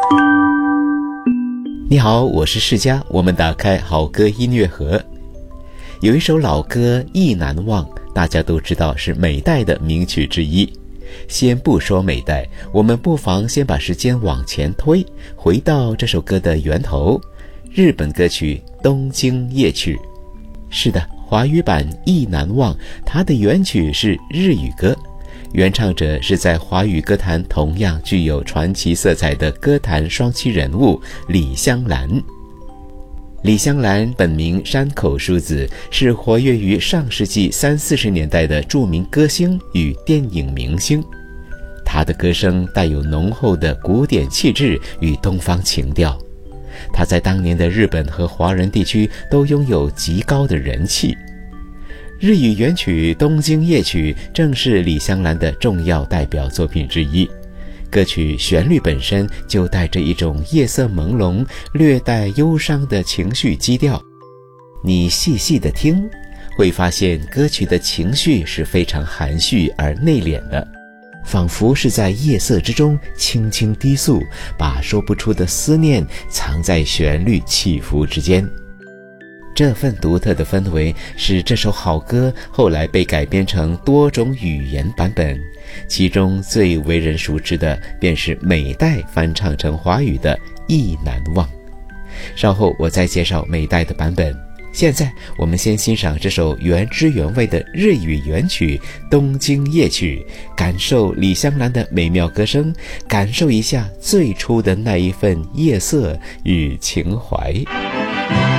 你好，我是世佳，我们打开好歌音乐盒。有一首老歌《意难忘》，大家都知道是美代的名曲之一。先不说美代，我们不妨先把时间往前推，回到这首歌的源头，日本歌曲《东京夜曲》。是的，华语版《意难忘》，它的原曲是日语歌，原唱者是在华语歌坛同样具有传奇色彩的歌坛双栖人物李香兰。李香兰本名山口淑子，是活跃于上世纪30-40年代的著名歌星与电影明星。她的歌声带有浓厚的古典气质与东方情调，她在当年的日本和华人地区都拥有极高的人气。日语原曲《东京夜曲》正是李香兰的重要代表作品之一。歌曲旋律本身就带着一种夜色朦胧、略带忧伤的情绪基调。你细细的听，会发现歌曲的情绪是非常含蓄而内敛的，仿佛是在夜色之中轻轻低诉，把说不出的思念藏在旋律起伏之间。这份独特的氛围使这首好歌后来被改编成多种语言版本，其中最为人熟知的便是美代翻唱成华语的《意难忘》。稍后我再介绍美代的版本，现在我们先欣赏这首原汁原味的日语原曲《东京夜曲》，感受李香兰的美妙歌声，感受一下最初的那一份夜色与情怀。